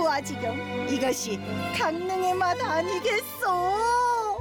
좋아 지금. 이것이 강릉의 맛 아니겠소?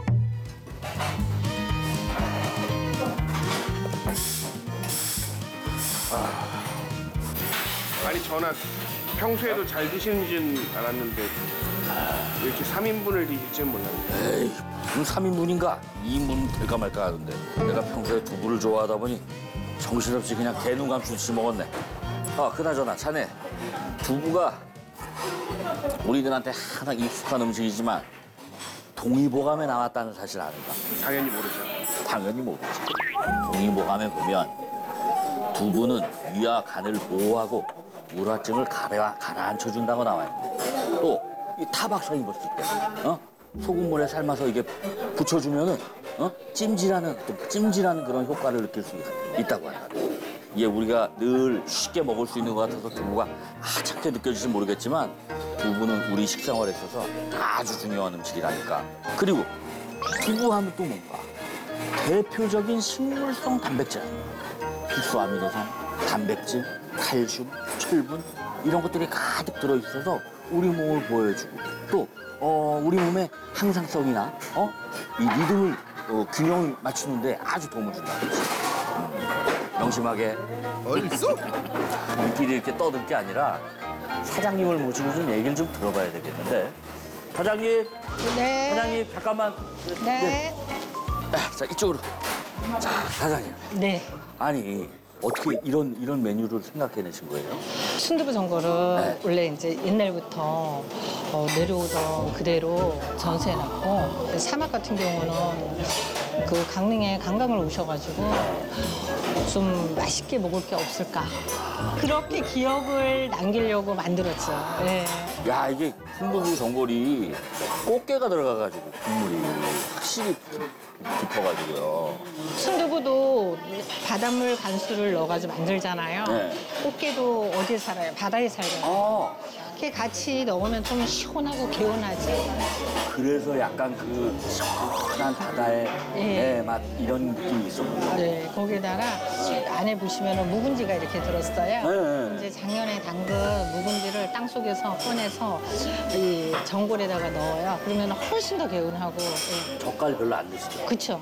아니 전화 평소에도 잘 드시는 줄 알았는데 이렇게 3인분을 드실지는 몰랐네. 에이, 무슨 3인분인가? 2인분 될까 말까 하던데. 내가 평소에 두부를 좋아하다 보니 정신없이 그냥 개눈 감추듯이 먹었네. 아, 그나저나 자네, 두부가 우리들한테 항상 익숙한 음식이지만 동의보감에 나왔다는 사실 아는가? 당연히 모르죠. 당연히 모르지. 동의보감에 보면 두부는 위와 간을 보호하고 우라증을 가라앉혀준다고 나와 있는데 또 이 타박상 입었을 때 소금물에 삶아서 이게 붙여주면은 찜질하는 그런 효과를 느낄 수 있다고 하거든. 이게 우리가 늘 쉽게 먹을 수 있는 것 같아서 두부가 작게 느껴질지 모르겠지만 두부는 우리 식생활에 있어서 아주 중요한 음식이라니까. 그리고 두부하면 또 뭔가 대표적인 식물성 단백질, 필수 아미노산, 단백질, 칼슘, 철분 이런 것들이 가득 들어있어서 우리 몸을 보호해주고 또 우리 몸의 항상성이나 이 리듬을 균형을 맞추는데 아주 도움을 준다는 거지. 명심하게. 어딨어? 우리끼리 이렇게 떠들 게 아니라 사장님을 모시고 좀 얘기를 좀 들어봐야 되겠는데. 사장님, 네. 사장님 잠깐만. 네. 자, 이쪽으로. 자, 사장님. 네. 아니 어떻게 이런 메뉴를 생각해내신 거예요? 순두부 전골은 네. 원래 이제 옛날부터 내려오던 그대로 전수해놨고 사막 같은 경우는 그 강릉에 관광을 오셔가지고 좀 맛있게 먹을 게 없을까 그렇게 기억을 남기려고 만들었죠. 네. 야, 이게 순두부 전골이 꽃게가 들어가가지고 국물이 확실히 깊어가지고요. 순두부도 바닷물 간수를 넣어가지고 만들잖아요. 네. 꽃게도 어디에 살아요? 바다에 살잖아요. 이렇게 같이 넣으면 좀 시원하고 개운하지. 그래서 약간 그 시원한 바다의 예. 맛 이런 느낌이 있었군요. 네, 거기다가 안에 보시면 묵은지가 이렇게 들었어요. 네. 이제 작년에 담근 묵은지를 땅 속에서 꺼내서 이 전골에다가 넣어요. 그러면 훨씬 더 개운하고. 예. 젓갈 별로 안 드시죠? 그쵸?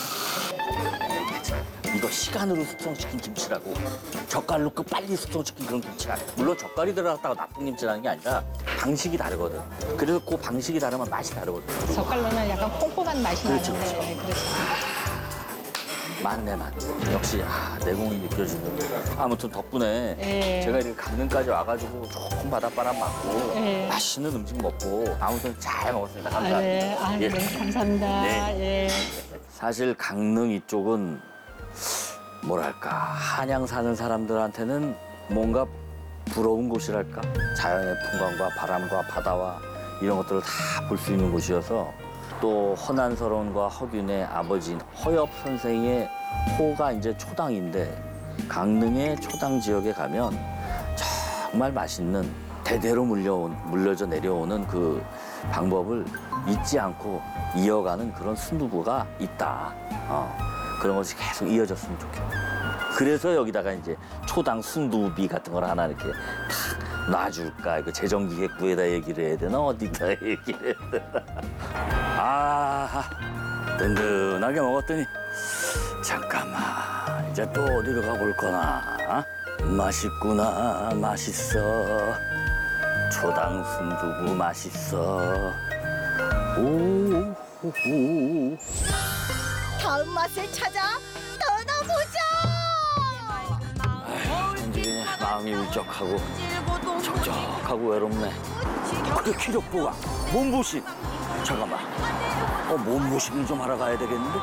이거 시간으로 숙성시킨 김치라고 젓갈로 그 빨리 숙성시킨 그런 김치가 아니야. 물론 젓갈이 들어갔다고 나쁜 김치라는 게 아니라 방식이 다르거든. 그래서 그 방식이 다르면 맛이 다르거든. 젓갈로는 약간 콩콩한 맛이 그렇죠, 나는데. 그렇죠. 네, 그렇죠. 맛네 맛. 역시 내공이 느껴지는. 아무튼 덕분에 예. 제가 이렇게 강릉까지 와가지고 좋은 바닷바람 맞고 예. 맛있는 음식 먹고 아무튼 잘 먹었습니다. 아, 감사합니다. 네. 아, 예. 네. 감사합니다. 네. 예. 사실 강릉 이쪽은 뭐랄까 한양 사는 사람들한테는 뭔가 부러운 곳이랄까. 자연의 풍광과 바람과 바다와 이런 것들을 다 볼 수 있는 곳이어서 또 허난서론과 허균의 아버지인 허엽 선생의 호가 이제 초당인데 강릉의 초당 지역에 가면 정말 맛있는 대대로 물려져 내려오는 그 방법을 잊지 않고 이어가는 그런 순두부가 있다. 그런 것이 계속 이어졌으면 좋겠다. 그래서 여기다가 이제 초당 순두비 같은 걸 하나 이렇게 탁 놔줄까. 그 재정기획부에다 얘기를 해야 되나 어디다 얘기를 해야 되나. 든든하게 먹었더니 잠깐만 이제 또 어디로 가볼 거나. 맛있구나 맛있어. 초당 순두부 맛있어. 오호호. 다음 맛을 찾아 떠나보자. 이제 그냥 마음이 울적하고 적적하고 외롭네. 그 기력보가 몸보신. 잠깐만. 몸보신을 좀 하러 가야 되겠는데?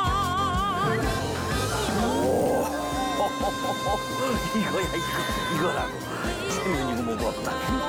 오. 이거야 이거라고. 최면 이거 먹어.